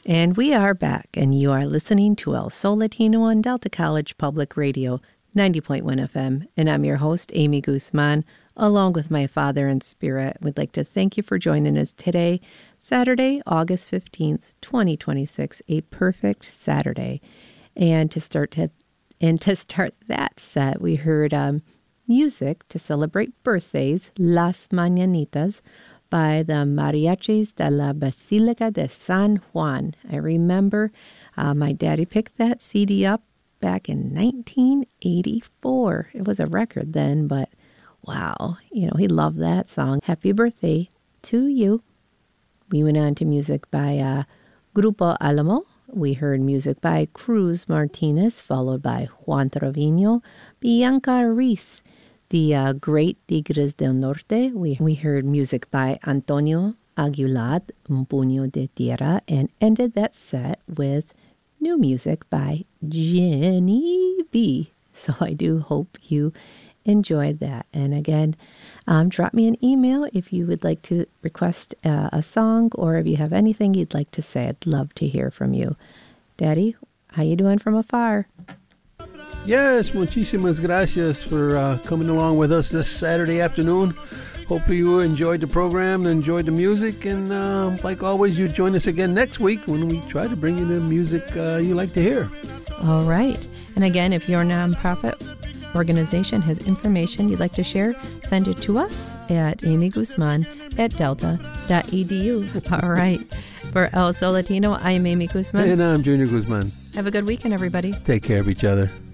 And we are back, and you are listening to El Sol Latino on Delta College Public Radio, 90.1 FM. And I'm your host, Amy Guzman, along with my father in spirit. We'd like to thank you for joining us today, Saturday, August 15th, 2026, a perfect Saturday. And to start that set, we heard music to celebrate birthdays, Las Mañanitas, by the Mariachis de la Basilica de San Juan. I remember my daddy picked that CD up back in 1984. It was a record then, but wow, he loved that song. Happy birthday to you. We went on to music by Grupo Alamo. We heard music by Cruz Martinez, followed by Juan Trevino, Bianca Reese, the great Tigres del Norte. We heard music by Antonio Aguilar, Un Puño de Tierra, and ended that set with new music by Jenny B. So I do hope you enjoyed that. And again, drop me an email if you would like to request a song, or if you have anything you'd like to say. I'd love to hear from you. Daddy, how you doing from afar? Yes, muchísimas gracias for coming along with us this Saturday afternoon. Hope you enjoyed the program, enjoyed the music, and like always, you join us again next week when we try to bring you the music you like to hear. All right. And again, if your nonprofit organization has information you'd like to share, send it to us at amyguzman@delta.edu. All right. For El Sol Latino, I'm Amy Guzman. And I'm Junior Guzman. Have a good weekend, everybody. Take care of each other.